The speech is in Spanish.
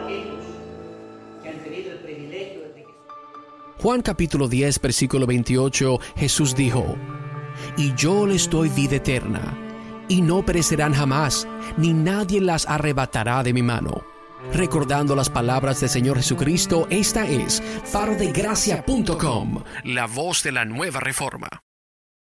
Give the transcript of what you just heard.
aquellos que han tenido el privilegio de que... Juan capítulo 10, versículo 28, Jesús dijo: «Y yo les doy vida eterna, y no perecerán jamás, ni nadie las arrebatará de mi mano». Recordando las palabras del Señor Jesucristo, esta es farodegracia.com, la voz de la nueva reforma.